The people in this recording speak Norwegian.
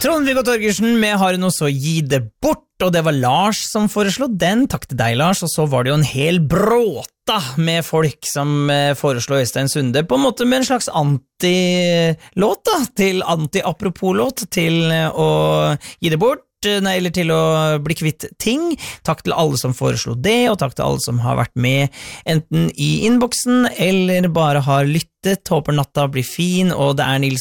Trond-Viggo Torgersen med Har du noe så gi det bort, og det var Lars som foreslo den. Takk til deg, Lars, og så var det jo en hel bråta med folk som foreslo Øystein Sunde, på en måte med en slags anti-låt da, til anti-apropos-låt, til å gi det bort, nei, eller til å bli kvitt ting. Takk til alle som foreslo det, og takk til alle som har vært med enten i innboksen eller bare har lyttet. Håper natta blir fin, og det Nils